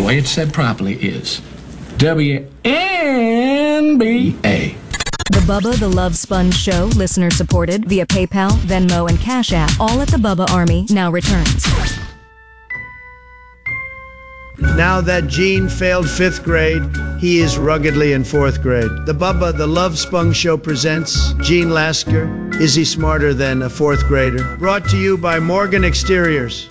way it's said properly is WNBA. The Bubba the Love Sponge Show, listener supported via PayPal, Venmo, and Cash App, all at the Bubba Army, now returns. Now that Gene failed 5th grade, he is ruggedly in 4th grade. The Bubba the Love Sponge Show presents Gene Lasker. Is he smarter than a 4th grader? Brought to you by Morgan Exteriors.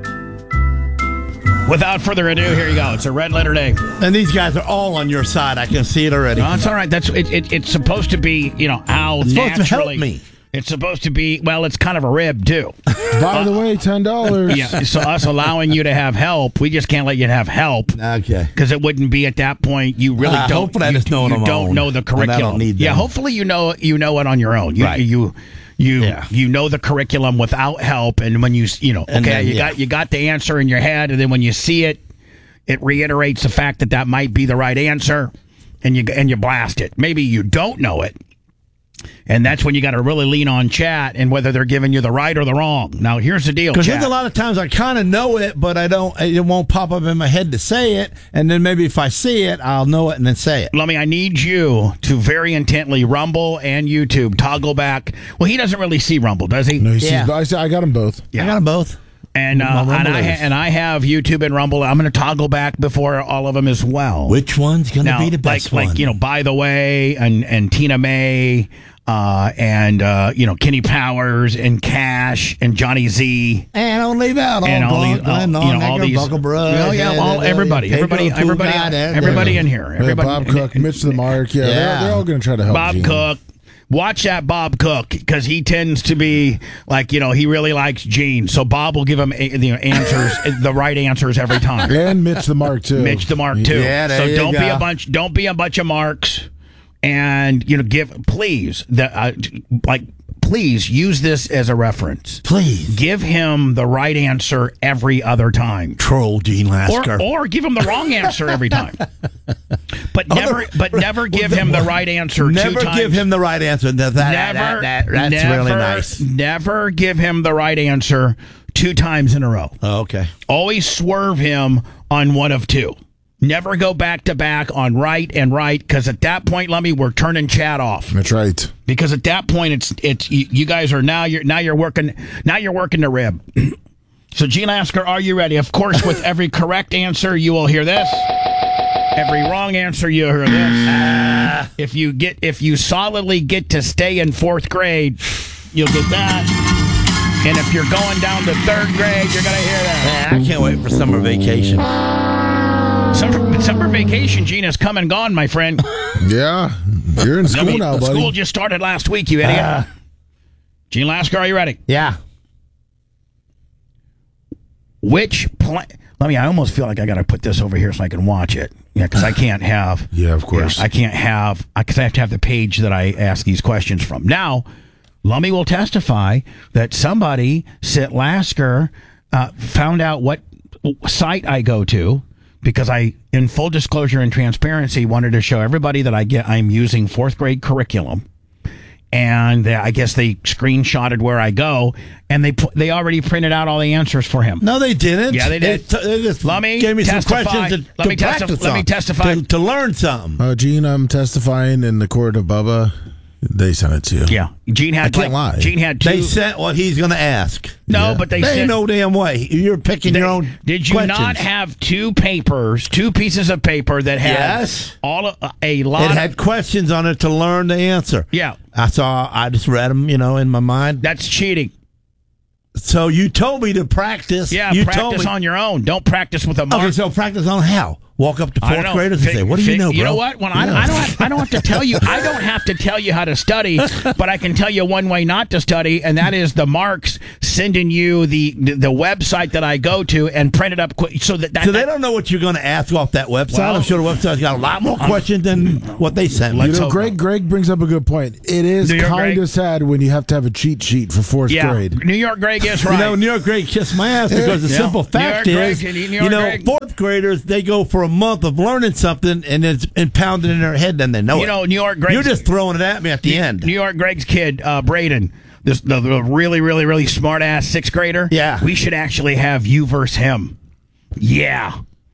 Without further ado, here you go. It's a red letter day. And these guys are all on your side. I can see it already. No, it's all right. It's supposed to be, how it's naturally. Supposed to help me. It's supposed to be, well, it's kind of a rib, too. By the way, $10. Yeah, so us allowing you to have help, we just can't let you have help. Okay. Because it wouldn't be at that point. You really don't. Hopefully I just know it on my don't own, know the curriculum. and I don't need yeah, them. hopefully you know it on your own. Right. You know the curriculum without help, and when you got the answer in your head, and then when you see it, it reiterates the fact that might be the right answer, and you blast it. Maybe you don't know it, and that's when you got to really lean on chat and whether they're giving you the right or the wrong. Now, here's the deal, because chat. there's a lot of times I kind of know it, but I don't. It won't pop up in my head to say it, and then maybe if I see it, I'll know it and then say it. Lummy, I need you to very intently, Rumble and YouTube, toggle back. Well, he doesn't really see Rumble, does he? No, he sees, I got them both. Yeah. I got them both. And I have YouTube and Rumble. I'm going to toggle back before all of them as well. Which one's going to be the best one? Like, By the Way, and Tina May, and Kenny Powers, and Cash, and Johnny Z. And don't leave out all these, everybody in here. Everybody, Bob Cook, Mitch the Mark. They're all going to try to help Bob Gene. Cook. Watch that Bob Cook, because he tends to be like, he really likes Gene. So Bob will give him answers, the right answers every time. And Mitch the Mark too. Yeah, so don't be a bunch of marks, and please use this as a reference. Please give him the right answer every other time. Troll Gene Lasker, or give him the wrong answer every time. But never give him the right answer 2 times. Never give him the right answer. That's really nice. Never give him the right answer 2 times in a row. Oh, okay. Always swerve him on one of 2. Never go back to back on right and right, because at that point, Lummy, we're turning chat off. That's right. Because at that point, it's you guys are now you're working the rib. So, Gene Lasker, are you ready? Of course, with every correct answer, you will hear this. Every wrong answer, you hear this. If you solidly get to stay in 4th grade, you'll get that. And if you're going down to 3rd grade, you're gonna hear that. I can't wait for summer vacation. Summer vacation, Gene, has come and gone, my friend. Yeah, you're in school now, buddy. School just started last week, you idiot. Gene Lasker, are you ready? Yeah. I almost feel like I got to put this over here so I can watch it. Yeah, because I can't have. Yeah, of course. I can't have, because I have to have the page that I ask these questions from. Now, Lummy will testify that somebody, Sit Lasker, found out what site I go to, because I, in full disclosure and transparency, wanted to show everybody that I'm using 4th grade curriculum. And I guess they screenshotted where I go, and they already printed out all the answers for him. No, they didn't. Yeah, they did. They just let me gave me testify. some questions Let me testify. To learn something. Gene, I'm testifying in the court of Bubba. They sent it to you. Yeah, Gene had. I can't lie. Gene had 2. They sent what he's going to ask. No, Yeah. but they ain't sent no damn way. You're picking your own. Did you questions. not have 2 pieces of paper that had Yes. a lot? It had questions on it to learn the answer. Yeah, I just read them, in my mind. that's cheating. So you told me to practice. Yeah, you practice on your own. Don't practice with a mark. Okay, so practice on how? Walk up to I don't 4th know. graders and say, "What do you know, bro?" You know what? When I don't have to tell you. I don't have to tell you how to study, but I can tell you one way not to study, and that is the marks sending you the website that I go to and print it up so that. So they don't know what you're going to ask off that website. Well, I'm sure the website's got a lot more questions than what they sent me. Greg brings up a good point. It is kind of sad when you have to have a cheat sheet for 4th grade. New York Greg is right. New York Greg kissed my ass because the simple fact is, New York Greg. 4th graders, they go for a month of learning something and it's impounded in their head, then they know it. New York Greg. You're just throwing it at me at the end. New York Greg's kid, Braden, the really, really, really smart ass 6th grader. Yeah. We should actually have you versus him. Yeah.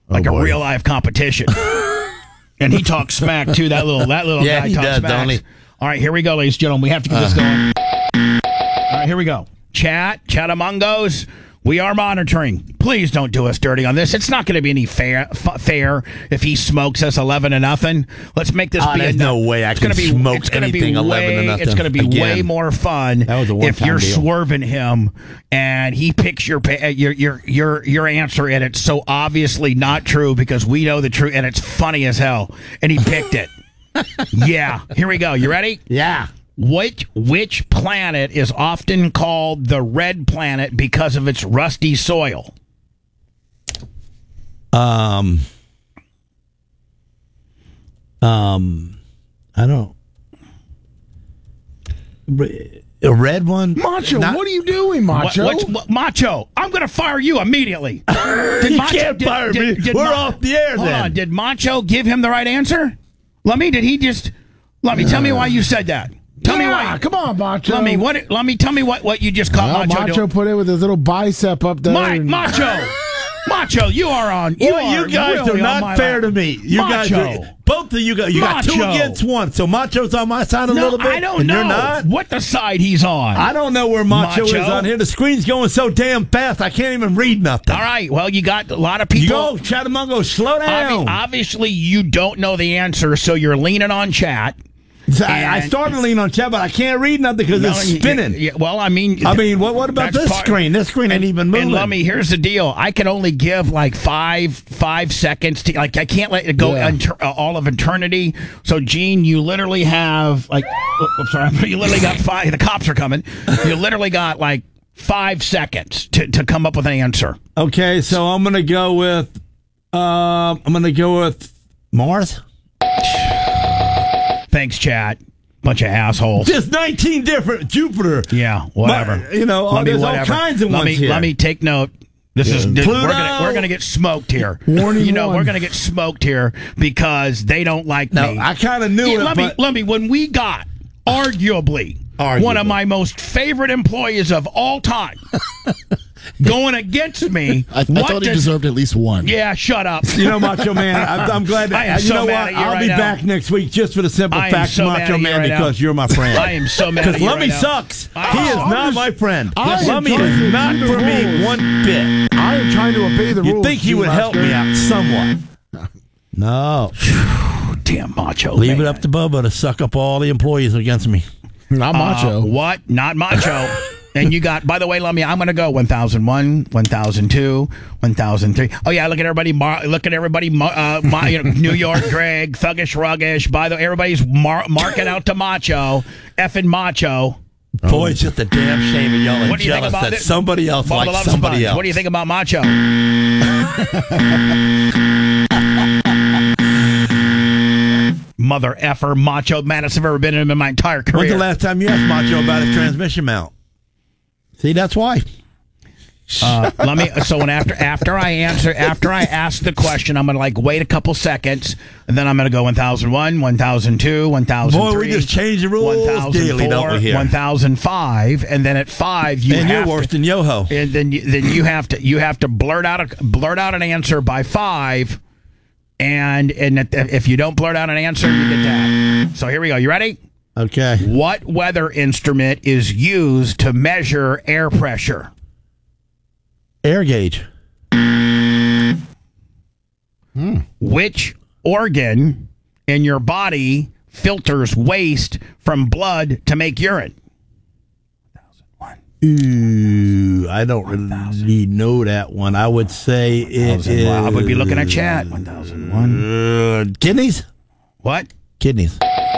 like a real live competition. And he talks smack too. That little Yeah, guy he talks does, smack. don't he? All right, here we go, ladies and gentlemen. We have to get this going. All right, here we go. Chatamungos. We are monitoring. Please don't do us dirty on this. It's not going to be any fair if he smokes us 11-0. Let's make this be there's no way I can smoke anything 11-0. It's going to be way more fun That was a if you're deal. swerving him and he picks your answer and it's so obviously not true because we know the truth and it's funny as hell and he picked it. Yeah. Here we go. You ready? Yeah. Which planet is often called the red planet because of its rusty soil? I don't. A red one? Macho, what are you doing, Macho? Macho, I'm going to fire you immediately. You can't fire me. We're off the air hold then. on. Did Macho give him the right answer? Tell me why you said that. Tell me why. Come on, Macho. Tell me what you just caught Macho doing. put it with his little bicep up there. Macho, you are on. You guys really are not fair to me. You Macho. guys are, both of you guys. You got 2 against 1. So Macho's on my side a little bit. I don't and know You're not. what the side he's on. I don't know where Macho is on here. The screen's going so damn fast, I can't even read nothing. All right. Well, you got a lot of people. Go, Chatamungo, slow down. Obviously, you don't know the answer, so you're leaning on chat. I started leaning on chat, but I can't read nothing because it's spinning. What about this screen? This screen ain't even moving. And Lummy, here's the deal. I can only give like five seconds. I can't let it go all of eternity. So, Gene, you literally have you literally got 5. The cops are coming. You literally got like 5 seconds to come up with an answer. Okay, so I'm gonna go with Mars. Thanks, chat. Bunch of assholes. There's 19 different Jupiter. Yeah, whatever. There's all kinds of ones here. Let me take note. We're gonna get smoked here. Warning we're gonna get smoked here because they don't like me. I kind of knew it. Let me. When we got arguably one of my most favorite employees of all time going against me, I thought he deserved at least 1. Yeah, shut up. Macho Man, I'm glad that I'll be back next week just for the simple fact, Macho Man, because you're my friend. I am so mad at you Lummy sucks. He is not my friend. Lummy is not for me one bit. I am trying to obey the rules. You'd think he would help me out somewhat. No. Damn Macho. Leave it up to Bubba to suck up all the employees against me. Not Macho. What? Not Macho. And you got, by the way, Lummy, I'm going to go 1001, 1002, 1003. Oh, yeah, look at everybody. New York, Greg, Thuggish, Ruggish. By the way, everybody's marking out to Macho. Effing Macho. Boy, it's just a damn shame of y'all are what do you jealous think about that somebody else likes somebody else. What do you think about Macho? Mother effer, Macho, maddest I've ever been in my entire career. When's the last time you asked Macho about his transmission mount? See, that's why. Let me. So when after I ask the question, I'm gonna wait a couple seconds, and then I'm gonna go 1001, 1002, 1003. Boy, we just changed the rules daily, don't we? Here, 1005, and then at 5, you're worse than Yoho. And then you have to blurt out an answer by 5, and if you don't blurt out an answer, you get that. So here we go. You ready? Okay. What weather instrument is used to measure air pressure? Air gauge. Which organ in your body filters waste from blood to make urine? 1001. Ooh, I don't really know that one. I would say it is. I would be looking at chat. 1001. Kidneys? What? Kidneys.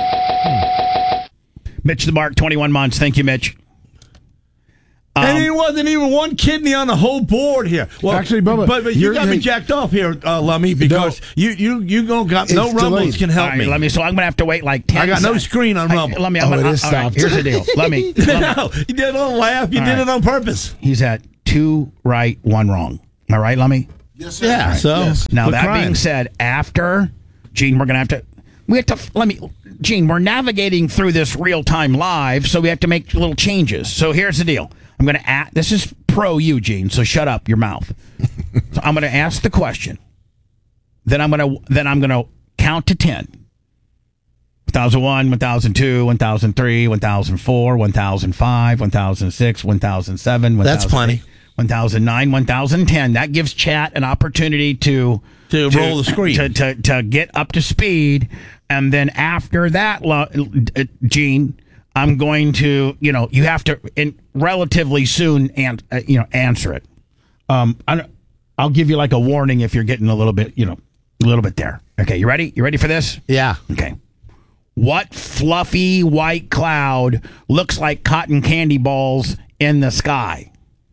Mitch the Mark, 21 months. Thank you, Mitch. And it wasn't even one kidney on the whole board here. Well, actually, Bubba, but you got me jacked off here, Lummy, because you got no Rumbles can help me. Let me. So I'm gonna have to wait 10 I got seconds. No screen on Rumble. Let me. Here's the deal. Let me. No, you did not laugh. You did it on purpose. He's at 2 right, 1 wrong. Am I right, Lummy? Yes, sir. Yeah. So now that being said, after Gene, we're gonna have to. Gene, we're navigating through this real time live, so we have to make little changes. So here's the deal. I'm going to this is pro Eugene, so shut up your mouth. So I'm going to ask the question. then I'm gonna count to 10. 1001, 1002, 1003, 1004, 1005, 1006, 1007, 1008, That's plenty. 1009, 1010. That gives chat an opportunity to roll the screen, to get up to speed, and then after that, Gene, I'm going to, you have to relatively soon answer it. I'll give you like a warning if you're getting a little bit there. Okay, you ready? You ready for this? Yeah. Okay. What fluffy white cloud looks like cotton candy balls in the sky?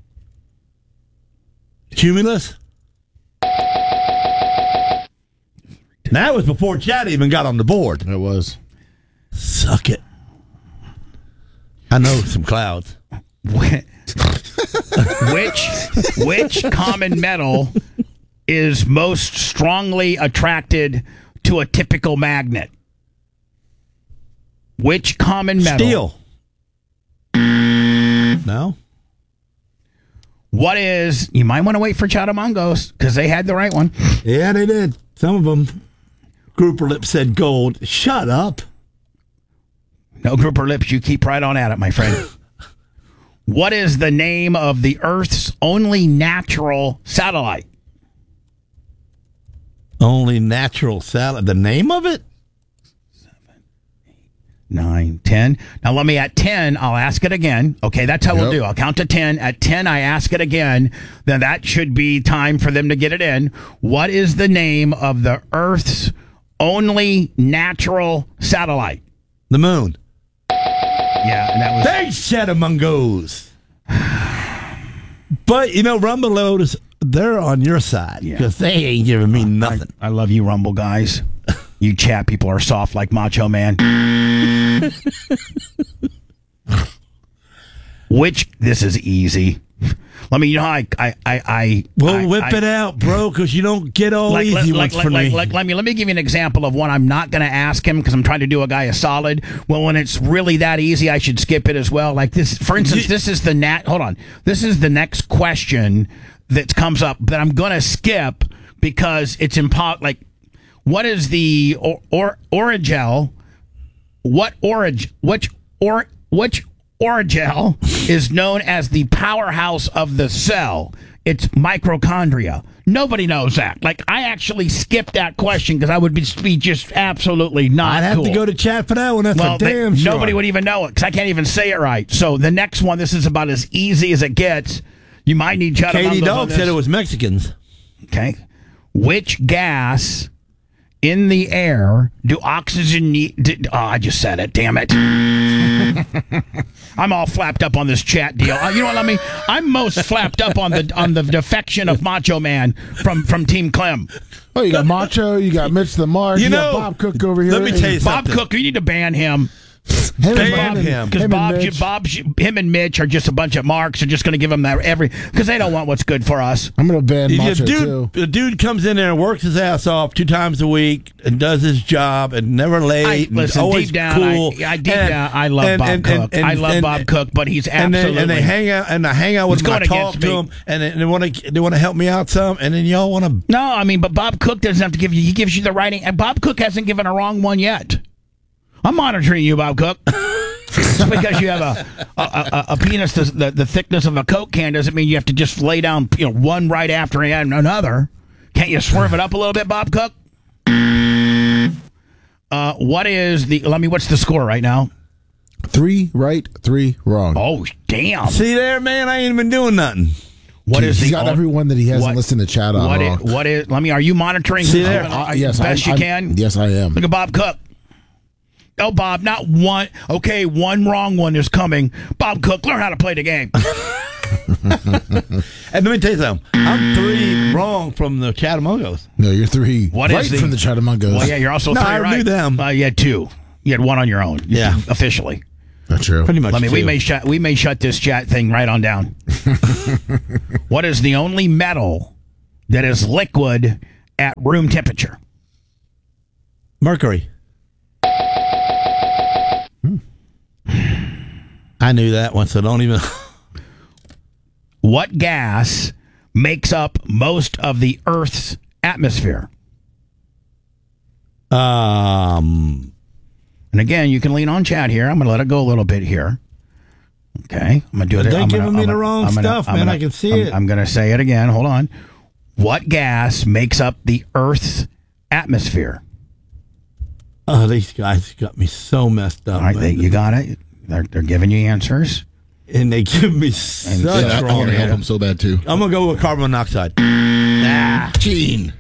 Cumulus? That was before Chad even got on the board. It was. Suck it. I know some clouds. Which common metal is most strongly attracted to a typical magnet? Which common metal? Steel. No. What is? You might want to wait for Chatamongos because they had the right one. Yeah, they did. Some of them. Grouper Lips said gold. Shut up. No Grouper Lips. You keep right on at it, my friend. What is the name of the Earth's only natural satellite? Only natural satellite. The name of it? 9, 10. Now let me at 10, I'll ask it again. Okay, that's how we'll do. I'll count to 10. At 10, I ask it again. Then that should be time for them to get it in. What is the name of the Earth's only natural satellite? The moon. Yeah, and that was... Thanks, Chatamongos. But, Rumble Loaders, they're on your side. Because they ain't giving me nothing. I love you, Rumble guys. You chat people are soft like Macho Man. This is easy. Let me, We'll whip it out, bro, because you don't get all easy ones for me. Let me give you an example of one I'm not going to ask him because I'm trying to do a guy a solid. Well, when it's really that easy, I should skip it as well. Like this, for instance, this is This is the next question that comes up that I'm going to skip because it's what is the oragel? Which oragel is known as the powerhouse of the cell? It's mitochondria. Nobody knows that. Like, I actually skipped that question because I would be just absolutely not I'd have to go to chat for that one. That's a damn sure. Nobody would even know it because I can't even say it right. So the next one, this is about as easy as it gets. You might need chat. Katie Dog said it was Mexicans. Okay. Which gas in the air do oxygen need? I just said it. Damn it. I'm all flapped up on this chat deal. You know what? I'm most flapped up on the defection of Macho Man from Team Clem. Oh, you got Macho, you got Mitch the Mark, you got Bob Cook over here. Let me tell you something. Bob Cook, you need to ban him. Ban him. Because him and Mitch are just a bunch of marks. They're just going to give him that because they don't want what's good for us. I'm going to ban Macho too. The dude comes in there and works his ass off 2 times a week and does his job and never late. Deep down, cool. I love Bob Cook. I love Bob Cook, but he's absolutely. And they hang out and I hang out with him. I talk to him and they want to help me out some. And then y'all want to. No, but Bob Cook doesn't have to give you. He gives you the writing. And Bob Cook hasn't given a wrong one yet. I'm monitoring you, Bob Cook. Just because you have a penis the thickness of a Coke can doesn't mean you have to just lay down one right after another. Can't you swerve it up a little bit, Bob Cook? What's the score right now? 3 right, 3 wrong. Oh, damn. See there, man, I ain't even doing nothing. He's got everyone that he hasn't listened to chat on. Are you monitoring? See there? Yes, best you can? Yes, I am. Look at Bob Cook. Oh, Bob, not one. Okay, one wrong one is coming. Bob Cook, learn how to play the game. And let me tell you something. I'm 3 wrong from the Chatamongos. No, you're 3 right from the Chatamongos. Well, yeah, you're also 3 right. I knew them. You had 2. You had 1 on your own. Yeah. Officially. That's true. Pretty much. We may shut this chat thing right on down. What is the only metal that is liquid at room temperature? Mercury. I knew that one, so don't even. What gas makes up most of the Earth's atmosphere? And again, you can lean on chat here. I'm going to let it go a little bit here. Okay, I'm going to do it. They're giving me the wrong stuff, man. I can see it. I'm going to say it again. Hold on. What gas makes up the Earth's atmosphere? Oh, these guys got me so messed up. All right, you got it. They're giving you answers. And they give me such I wrong want to help them so bad, too. I'm going to go with carbon monoxide. Gene.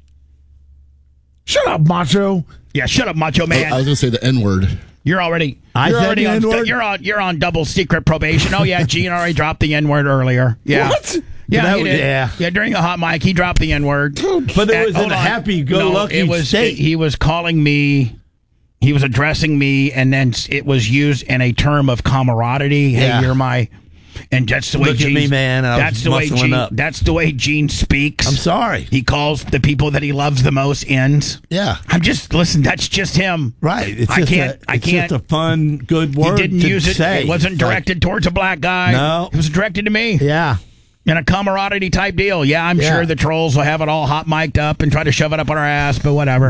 Shut up, macho. Yeah, shut up, macho man. I was going to say the N-word. You're already N-word? you're on double secret probation. Oh yeah, Gene already dropped the N-word earlier. Yeah. What? Yeah, he did. Yeah, during a hot mic, he dropped the N-word. But it was in a happy-go-lucky state. He was calling me. He was addressing me, and then it was used in a term of camaraderie. Hey, you're my. And that's the way Look at me, man. That's the way Gene. That's the way Gene speaks. I'm sorry. He calls the people that he loves the most ends. Yeah. Listen. That's just him. Right. I can't. It's just a fun, good word. He didn't use it. Say. It wasn't directed towards a black guy. No. It was directed to me. Yeah. In a camaraderie type deal. Yeah, I'm sure the trolls will have it all hot mic'd up and try to shove it up on our ass, but whatever.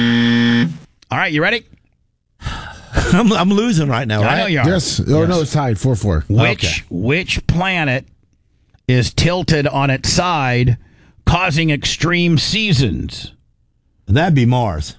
All right, you ready? I'm losing right now, right? I know you are. Yes. Oh, no, it's tied 4-4. Which planet is tilted on its side, causing extreme seasons? That'd be Mars.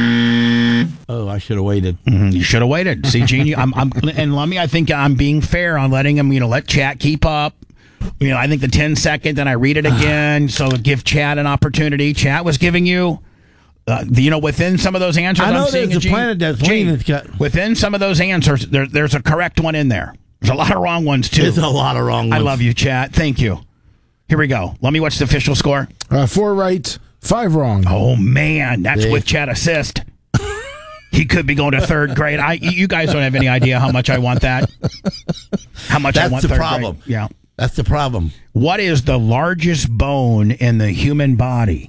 Oh, I should have waited. You should have waited. See, Gene, and Lummy, I think I'm being fair on letting him, let chat keep up. I think the 10-second, then I read it again, so give chat an opportunity. Chat was giving you... within some of those answers, I know I'm seeing there's a planet that's leaning. Within some of those answers, there's a correct one in there. There's a lot of wrong ones, too. There's a lot of wrong ones. I love you, chat. Thank you. Here we go. Let me watch the official score. 4 right, 5 wrong. Oh, man. That's with chat assist. He could be going to third grade. You guys don't have any idea how much I want that. How much I want third grade. That's the problem. Yeah. That's the problem. What is the largest bone in the human body?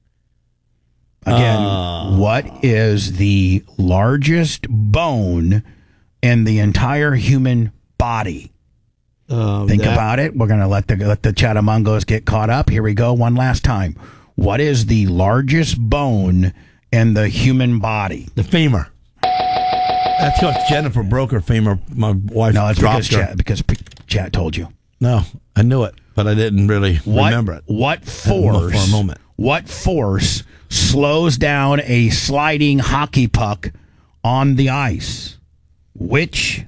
Again, what is the largest bone in the entire human body? Think about it. We're going to let the Chatamungos get caught up. Here we go. One last time. What is the largest bone in the human body? The femur. That's because Jennifer broke her femur. My wife dropped her. Because chat told you. No, I knew it, but I didn't really remember it. What force? For a moment. What force slows down a sliding hockey puck on the ice? Which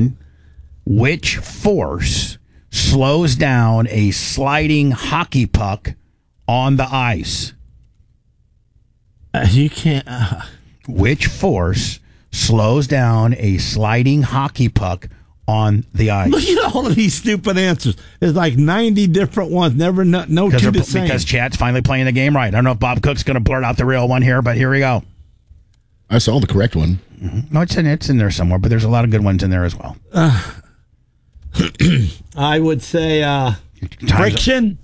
force slows down a sliding hockey puck on the ice? You can't. Which force slows down a sliding hockey puck on the ice? Look at all of these stupid answers. There's like 90 different ones. Never no two the same. Because chat's finally playing the game right. I don't know if Bob Cook's going to blurt out the real one here, but here we go. I saw the correct one. No, it's in there somewhere, but there's a lot of good ones in there as well. I would say friction.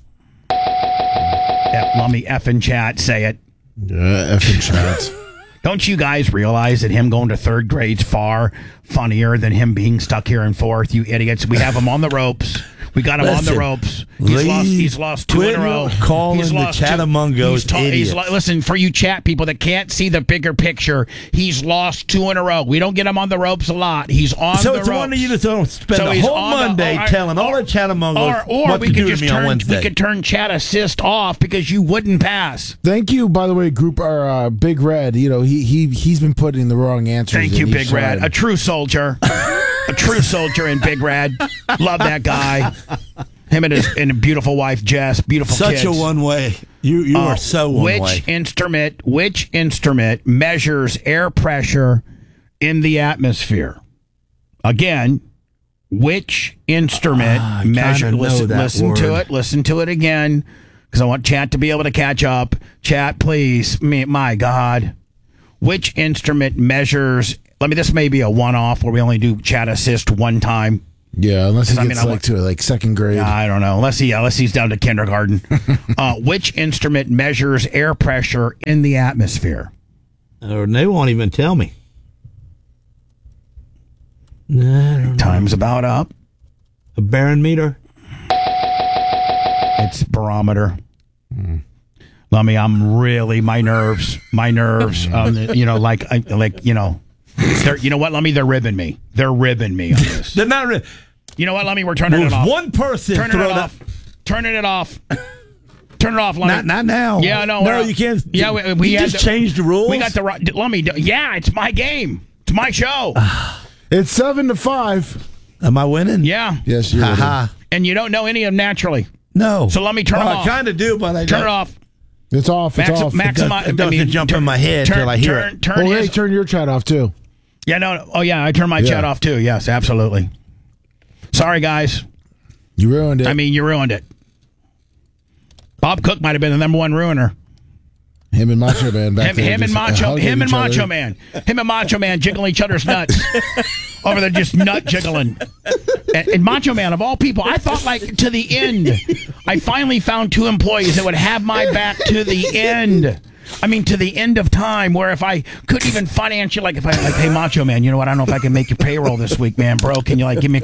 Let me effing chat say it. Effing chat. Don't you guys realize that him going to third grade's far funnier than him being stuck here in fourth? You idiots. We have him on the ropes. We got him on the ropes. He's lost 2 in a row. Calling the Chatamungos idiots. Listen, for you chat people that can't see the bigger picture, he's lost 2 in a row. We don't get him on the ropes a lot. He's on the ropes. So it's one of you that don't spend the whole Monday telling all the Chatamungos what to do to me on Wednesday. We could turn chat assist off because you wouldn't pass. Thank you, by the way, group. Our Big Red. He's been putting the wrong answers. Thank you, Big Red. A true soldier. A true soldier in Big Red. Love that guy. Him and his beautiful wife Jess. Beautiful kids. Such a one way. You are so one way. Which instrument measures air pressure in the atmosphere? Again, which instrument measures? Listen to it. Listen to it again, because I want chat to be able to catch up. Chat, please. My God. Which instrument measures? This may be a one-off where we only do chat assist one time. Yeah, unless he gets to second grade. I don't know. Unless he's down to kindergarten. Which instrument measures air pressure in the atmosphere? They won't even tell me. Time's about up. A barometer? It's barometer. Lummy, I'm really my nerves. You know, you know what, Lummy? They're ribbing me. They're ribbing me on this. They're not. You know what, Lummy? We're turning it off. One person. Turning it off. Turning it off. Turn it off, Lummy. Not now. Yeah, no. No, you can't. Yeah, we just changed the rules. We got the right. Lummy, yeah, it's my game. It's my show. It's 7-5. Am I winning? Yeah. Yes, you're winning. And you don't know any of them naturally. No. So let me turn it off. I kind of do, but I turn it off. It's off. It's off. It doesn't jump in my head until I hear it. Turn your chat off, too. Yeah, no. Oh, yeah, I turn my chat off, too. Yes, absolutely. Sorry, guys. You ruined it. I mean, you ruined it. Bob Cook might have been the number one ruiner. Him and Macho Man back there. Him and Macho Man jiggling each other's nuts. Over there just nut jiggling. And Macho Man, of all people, I thought like to the end. I finally found 2 employees that would have my back to the end. I mean, to the end of time, where if I couldn't even financially, like if I like, hey, Macho Man, you know what? I don't know if I can make your payroll this week, man, bro. Can you like give me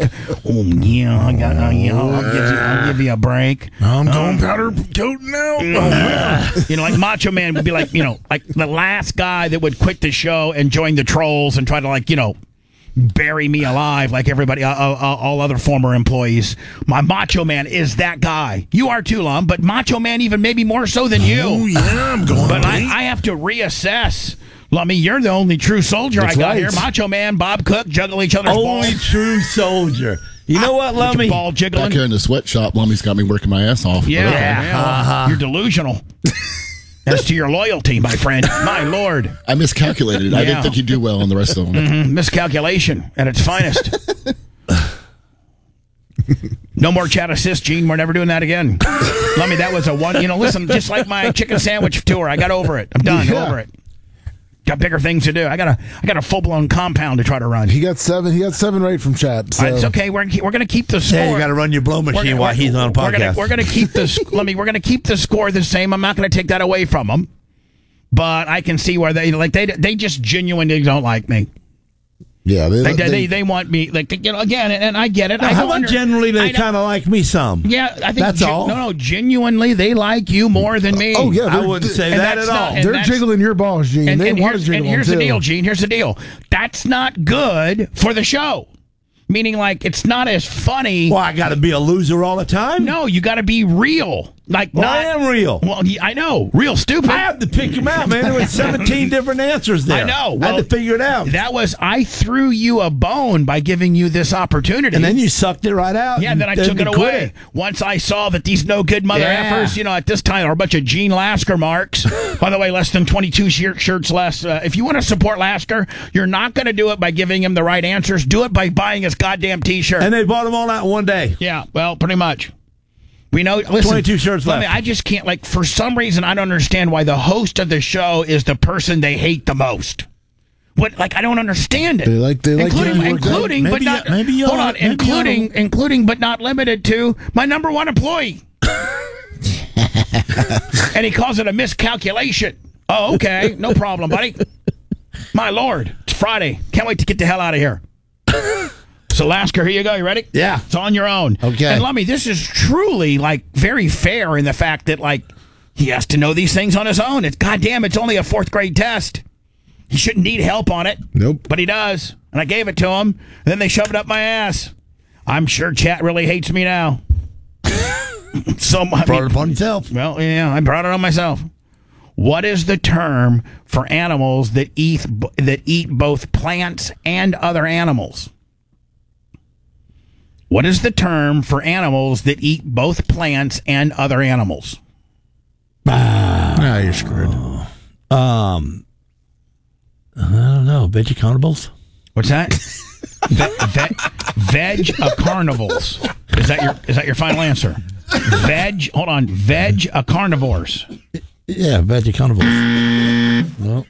I'll give you a break. I'm going powder toting now. You know, like Macho Man would be like, you know, like the last guy that would quit the show and join the trolls and try to like, you know, bury me alive like everybody, all other former employees. My Macho Man is that guy. You are too, Lum, but Macho Man even maybe more so than you. Oh, yeah, I'm going. But I have to reassess. Lummy, you're the only true soldier I got here. Macho Man, Bob Cook, juggle each other's balls. Only true soldier. You know what, Lummy? Ball jiggling. Back here in the sweatshop, Lummy's got me working my ass off. Yeah. You're delusional. As to your loyalty, my friend. My Lord. I miscalculated. I didn't think you'd do well on the rest of them. Mm-hmm. Miscalculation at its finest. No more chat assist, Gene. We're never doing that again. Lummy, that was a one. You know, listen, just like my chicken sandwich tour, I got over it. I'm done. Over it. Got bigger things to do. I got a full blown compound to try to run. He got 7 right from chat. So. It's okay. We're gonna keep the score. Yeah, you got to run your blow machine while he's on a podcast. We're gonna keep this. We're gonna keep the score the same. I'm not gonna take that away from them. But I can see where they just genuinely don't like me. Yeah, they want me, like, you know, again, and I get it. How about generally they kind of like me some? Yeah, I think that's all. No, genuinely they like you more than me. Oh yeah, I wouldn't say that at all. They're jiggling your balls, Gene. And here's the deal, Gene. Here's the deal. That's not good for the show. Meaning, like, it's not as funny. Well, I got to be a loser all the time? No, you got to be real. Like, I am real. Well, I know. Real stupid. I have to pick them out, man. There were 17 different answers there. I know. Well, I had to figure it out. I threw you a bone by giving you this opportunity. And then you sucked it right out. Yeah, then I took it away. Once I saw that these no good mother effers, you know, at this time are a bunch of Gene Lasker marks. By the way, less than 22 shirts less. If you want to support Lasker, you're not going to do it by giving him the right answers. Do it by buying his goddamn T-shirt. And they bought them all out in one day. Yeah, well, pretty much. We know. Listen, 22 shirts left. I just can't. Like, for some reason, I don't understand why the host of the show is the person they hate the most. What? Like, I don't understand it. Including, but not. Hold on, including, but not limited to my number one employee. And he calls it a miscalculation. Oh, okay, no problem, buddy. My Lord, it's Friday. Can't wait to get the hell out of here. So, Lasker, here you go. You ready? Yeah. It's on your own. Okay. And Lummy, this is truly, like, very fair in the fact that, like, he has to know these things on his own. It's only a 4th grade test. He shouldn't need help on it. Nope. But he does. And I gave it to him. And then they shoved it up my ass. I'm sure chat really hates me now. Brought it upon yourself. Well, yeah, I brought it on myself. What is the term for animals that eat both plants and other animals? What is the term for animals that eat both plants and other animals? Now you're screwed. I don't know. Veggie-carnivals? What's that? Veg-carnivals. Is that your final answer? Veg-carnivores. Yeah, veggie-carnivals. No.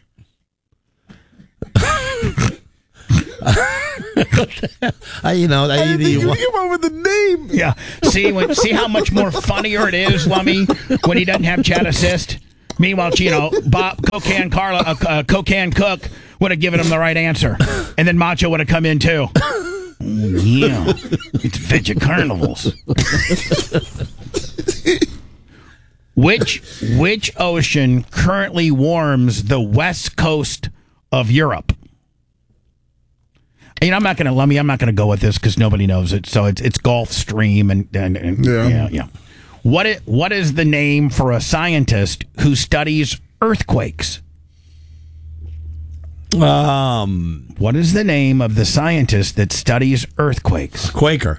You came up with the name. Yeah. See how much more funnier it is, Lummy, when he doesn't have chat assist. Meanwhile, Bob Cocan Cook would have given him the right answer, and then Macho would have come in too. Yeah, it's veggie carnivals. Which ocean currently warms the west coast of Europe? I'm not going to go with this because nobody knows it. So it's Gulf Stream and yeah. What is the name for a scientist who studies earthquakes? What is the name of the scientist that studies earthquakes? Quaker.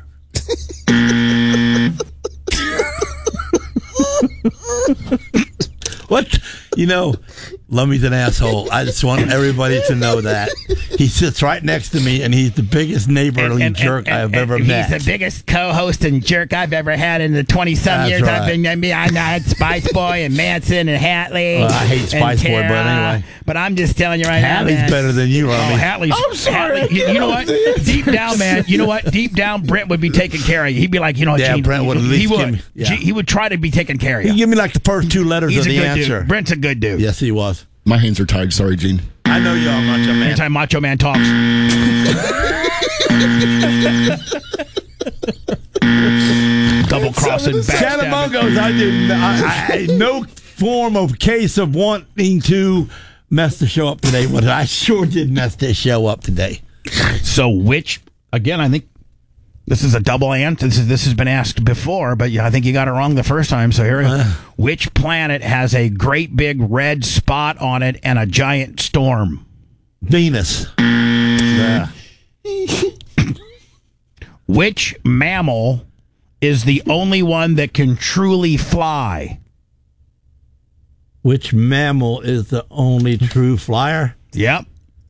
What? Lummy's an asshole. I just want everybody to know that. He sits right next to me, and he's the biggest neighborly jerk I've ever met. He's the biggest co-host and jerk I've ever had in the 20-some years right. I've been. I had Spice Boy and Manson and Hatley. Well, I hate Spice Boy, but anyway. But I'm just telling you right now, Hatley's better than you, Lummy. Oh, Hatley's. I'm sorry. Hatley, you know what? Deep down, man. You know what? Deep down, Brent would be taking care of you. He'd be like, Gene, Brent would at least give me. Yeah. He would try to be taking care of you. He'd give me like the first two letters He's of the answer. Dude. Brent's a good dude. Yes, he was. My hands are tied. Sorry, Gene. I know you are, Macho Man. Anytime Macho Man talks. Double crossing, Sanamongos, I no form of case of wanting to mess the show up today, but I sure did mess this show up today. So again, I think this is a double answer. This has been asked before, but I think you got it wrong the first time. So here we go. Which planet has a great big red spot on it and a giant storm? Venus. Yeah. Which mammal is the only one that can truly fly? Which mammal is the only true flyer? Yep.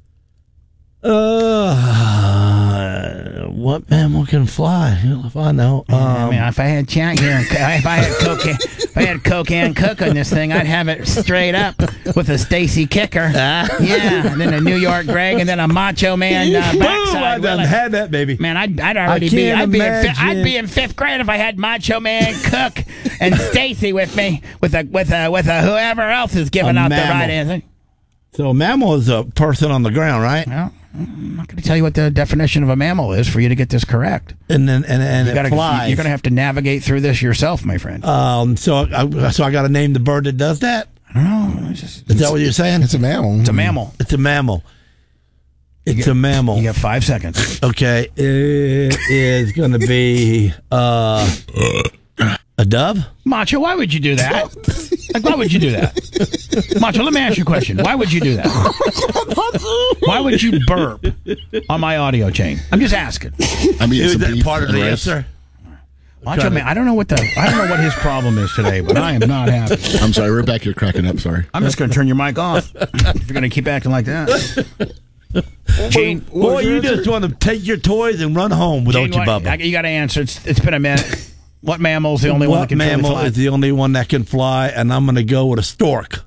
What mammal can fly? If I know. If I had chat here, if I had cocaine cooking this thing, I'd have it straight up with a Stacy kicker. Yeah, and then a New York Greg, and then a Macho Man backside. I done had that, baby. Man, I'd be in fifth grade if I had Macho Man Cook and Stacy with me, with a whoever else is giving out the right answer. So a mammal is a person on the ground, right? Well, I'm not going to tell you what the definition of a mammal is for you to get this correct. And it flies. You're going to have to navigate through this yourself, my friend. So I got to name the bird that does that? I don't know. Is that what you're saying? It's a mammal. It's a mammal. It's a mammal. It's a mammal. You got 5 seconds. Okay. It is going to be a dove? Macho, why would you do that? Why would you do that? Macho, let me ask you a question. Why would you do that? Why would you burp on my audio chain? I'm just asking. I mean, is that part of the answer? Macho Man, I don't know what his problem is today, but I am not happy. I'm sorry, we're back here cracking up. Sorry. I'm just going to turn your mic off if you're going to keep acting like that. Gene, boy, you just want to take your toys and run home without your bubba. You got to answer. It's been a minute. What mammal is the only one that can fly? What mammal is the only one that can fly? And I'm going to go with a stork.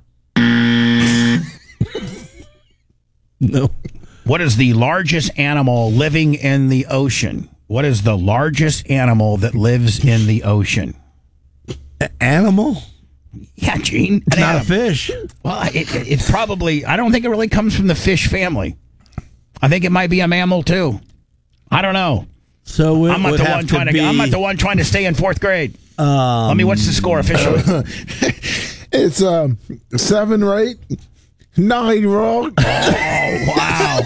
No. What is the largest animal living in the ocean? What is the largest animal that lives in the ocean? Animal? Yeah, Gene. It's not a fish. Well, it's probably, I don't think it really comes from the fish family. I think it might be a mammal, too. I don't know. So I'm not the one trying to stay in fourth grade. What's the score officially? It's 7 right, 9 wrong. Oh, wow.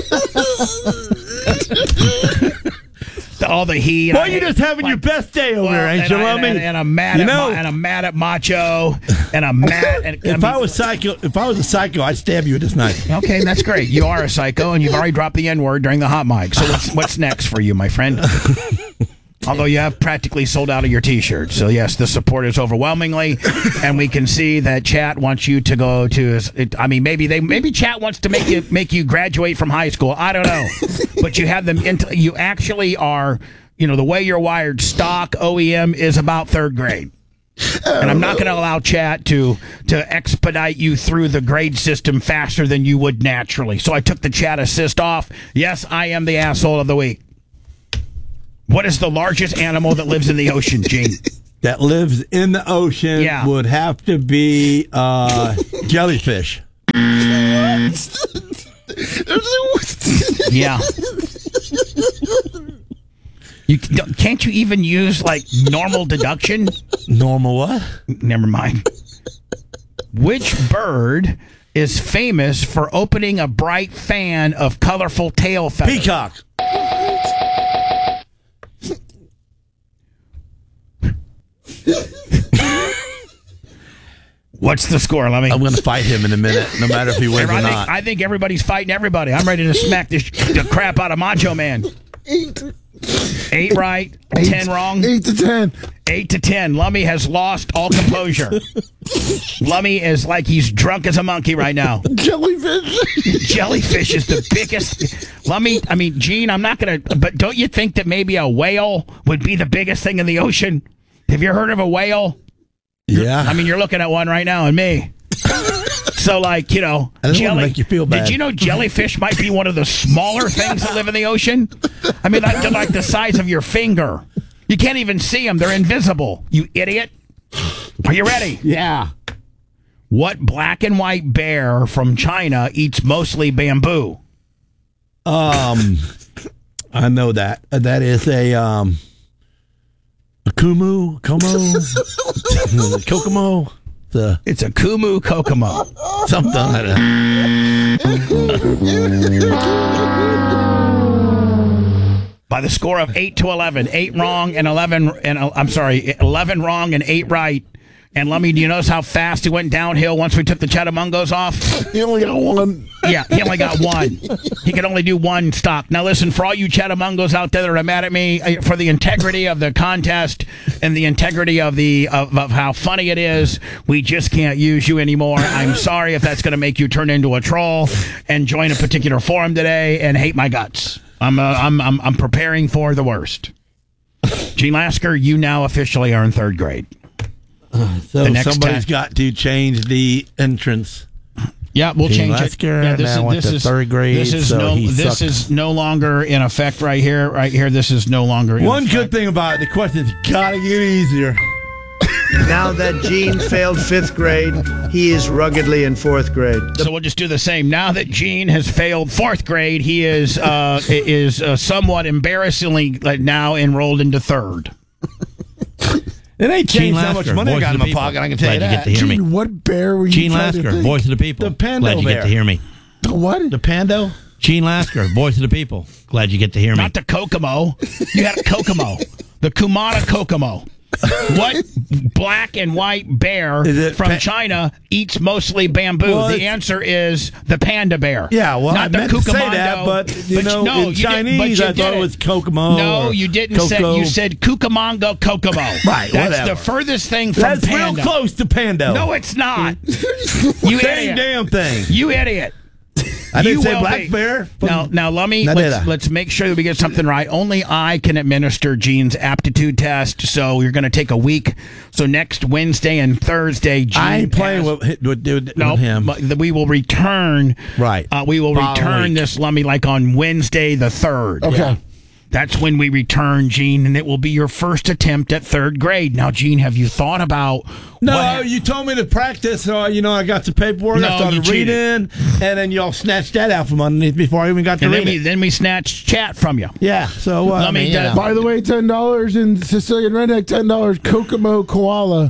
All the heat. Boy, you're just having your best day over there, ain't you, Lummy? And I'm mad at Macho. And I'm mad. If I was a psycho, I'd stab you with this knife. Okay, that's great. You are a psycho, and you've already dropped the N-word during the hot mic. So what's next for you, my friend? Although you have practically sold out of your T-shirt. So, yes, the support is overwhelmingly. And we can see that chat wants you to go to... maybe chat wants to make you graduate from high school. I don't know. But you have them... you actually are... the way you're wired, stock OEM is about third grade. And I'm not going to allow chat to expedite you through the grade system faster than you would naturally. So I took the chat assist off. Yes, I am the asshole of the week. What is the largest animal that lives in the ocean, Gene? That lives in the ocean would have to be jellyfish. Yeah. Can't you even use normal deduction? Normal what? Never mind. Which bird is famous for opening a bright fan of colorful tail feathers? Peacock. What's the score, Lemmy? I'm going to fight him in a minute, no matter if he wins or not. I think everybody's fighting everybody. I'm ready to smack the crap out of Macho Man. 8 right, 10 wrong. 8 to 10. 8 to 10. Lummy has lost all composure. Lummy is like he's drunk as a monkey right now. Jellyfish. Jellyfish is the biggest. Lummy, I mean, Gene, I'm not going to, but don't you think that maybe a whale would be the biggest thing in the ocean? Have you heard of a whale? Yeah. I mean, you're looking at one right now, and me. So, like, you know, I don't want to make you feel bad. Did you know jellyfish might be one of the smaller things that live in the ocean? I mean, they're like the size of your finger. You can't even see them. They're invisible. You idiot. Are you ready? Yeah. What black and white bear from China eats mostly bamboo? I know that. That is a Komo, Kokomo. It's a Kumu Kokomo. Something like that. By the score of 8 to 11, 8 wrong and 11, and I'm sorry, 11 wrong and 8 right. And Lummy, do you notice how fast he went downhill once we took the Chattamungos off? He only got one. Yeah, he only got one. He could only do one stock. Now listen, for all you Chattamungos out there that are mad at me, for the integrity of the contest and the integrity of of how funny it is, we just can't use you anymore. I'm sorry if that's going to make you turn into a troll and join a particular forum today and hate my guts. I'm preparing for the worst. Gene Lasker, you now officially are in 3rd grade. So somebody's got to change the entrance. Yeah, we'll Gene change Lasker, it. Yeah, now went to 3rd grade. This is no longer in effect right here. Right here, this is no longer in One effect. good thing about it, the question's got to get easier. Now that Gene failed 5th grade, he is ruggedly in 4th grade. So we'll just do the same. Now that Gene has failed 4th grade, he is somewhat embarrassingly now enrolled into 3rd. It ain't Gene changed how much Lasker, money I voice got of in the my people. pocket, I can tell you Glad you that. get to hear me. Gene, what bear were you Gene trying to Lasker, think? voice of the people. The pando Glad you bear. get to hear me. The what? The Pando? Gene Lasker, voice of the people. Glad you get to hear me. Not the Kokomo. You got a Kokomo. The Kumada Kokomo. What black and white bear from China eats mostly bamboo? Well, the answer is the panda bear. Yeah, well, not I the meant to say Cucamondo, that, but, you know, in you Chinese, I thought it was Kokomo. No, or you didn't say. Coco. You said Cucamongo Kokomo. Right, That's whatever. the furthest thing from That's panda. real close to Pando. No, it's not. You Same idiot. damn thing. You idiot. I didn't You say will black be. bear. Now, let's make sure that we get something right. Only I can administer Gene's aptitude test, so you're going to take a week. So next Wednesday and Thursday, Gene I ain't playing has, with him. but we will return. Right. We will return this Lummy like on Wednesday the 3rd. Okay. Yeah. That's when we return, Gene, and it will be your first attempt at 3rd grade. Now, Gene, have you thought about No, you told me to practice, so, I got the paperwork. No, I started you reading, cheated. and then y'all snatched that out from underneath before I even got to and read it. then we snatched chat from you. Yeah, so, Let me By the way, $10 in Sicilian Redneck, $10 Kokomo Koala.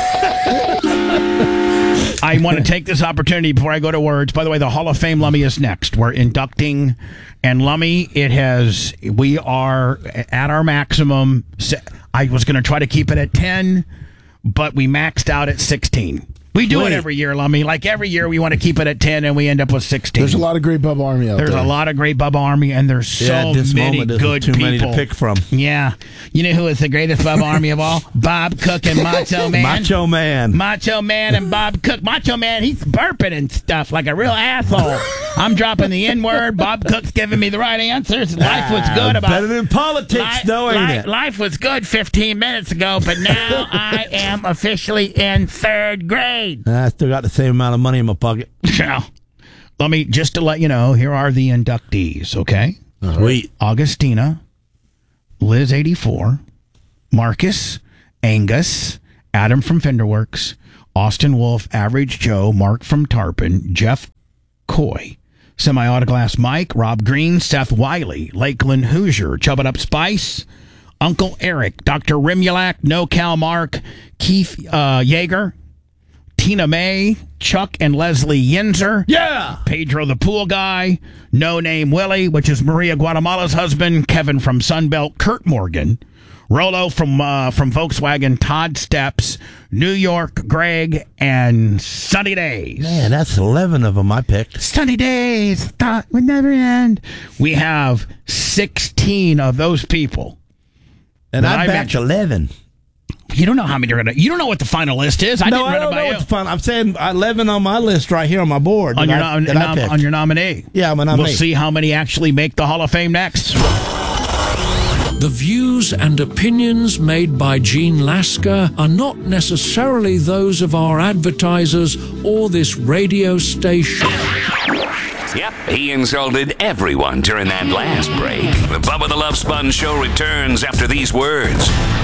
I want to take this opportunity before I go to words. By the way, the Hall of Fame Lummy is next. We're inducting, and Lummy, we are at our maximum. I was going to try to keep it at 10, but we maxed out at 16. We do it every year, Lummy. Like every year, we want to keep it at 10, and we end up with 16. There's a lot of great Bubba Army out there. There's a lot of great Bubba Army, and there's so many good too people. many to pick from. Yeah. You know who is the greatest Bubba Army of all? Bob Cook and Macho Man. Macho Man. Macho Man and Bob Cook. Macho Man, he's burping and stuff like a real asshole. I'm dropping the N-word. Bob Cook's giving me the right answers. Life was good about better than politics, though, ain't it? Life was good 15 minutes ago, but now I am officially in 3rd grade. I still got the same amount of money in my pocket. Now, just to let you know, here are the inductees, okay? Sweet. Augustina, Liz 84, Marcus, Angus, Adam from Fenderworks, Austin Wolf, Average Joe, Mark from Tarpon, Jeff Coy, Semi-Autoglass Mike, Rob Green, Seth Wiley, Lakeland Hoosier, Chub It Up Spice, Uncle Eric, Dr. Rimulak, NoCal Mark, Keith Yeager, Tina May, Chuck and Leslie Yinzer. Yeah. Pedro the Pool Guy, No Name Willie, which is Maria Guatemala's husband, Kevin from Sunbelt, Kurt Morgan, Rolo from Volkswagen, Todd Steps, New York, Greg, and Sunny Days. Man, that's 11 of them I picked. Sunny Days, thought would never end. We have 16 of those people. And that I backed 11. You don't know how many you're going to... You don't know what the final list is. I didn't run it by you. It's fun. I'm saying 11 on my list right here on my board. On your nominee. Yeah, I'm a nominee. We'll see how many actually make the Hall of Fame next. The views and opinions made by Gene Lasker are not necessarily those of our advertisers or this radio station. Yep, he insulted everyone during that last break. The Bubba the Love Sponge Show returns after these words.